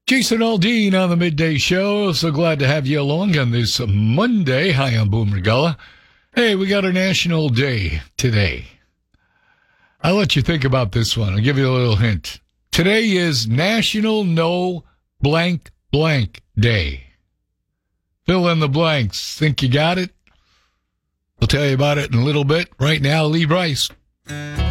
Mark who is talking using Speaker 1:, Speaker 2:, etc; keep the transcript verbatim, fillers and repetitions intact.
Speaker 1: Jason Aldean on the Midday Show. So glad to have you along on this Monday. Hi, I'm Boomer Gullah. Hey, we got a national day today. I'll let you think about this one. I'll give you a little hint. Today is National No Blank Blank Day. Fill in the blanks. Think you got it? I'll tell you about it in a little bit. Right now, Lee Brice.